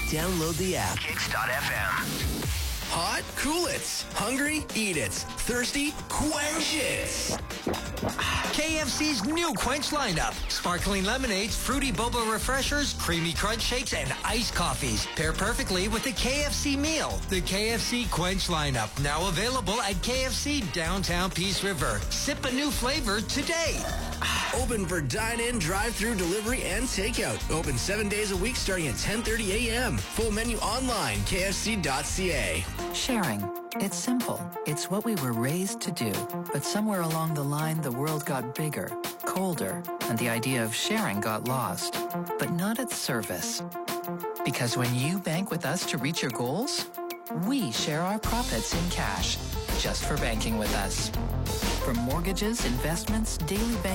Download the app. Kicks.fm. Hot? Cool it. Hungry? Eat it. Thirsty? Quench it. KFC's new Quench lineup. Sparkling lemonades, fruity boba refreshers, creamy crunch shakes, and iced coffees. Pair perfectly with the KFC meal. The KFC Quench lineup. Now available at KFC Downtown Peace River. Sip a new flavor today. Open for dine-in, drive-through, delivery, and takeout. Open 7 days a week starting at 10:30 a.m. Full menu online, kfc.ca. Sharing. It's simple. It's what we were raised to do. But somewhere along the line, the world got bigger, colder, and the idea of sharing got lost. But not at Service. Because when you bank with us to reach your goals, we share our profits in cash, just for banking with us. From mortgages, investments, daily banking,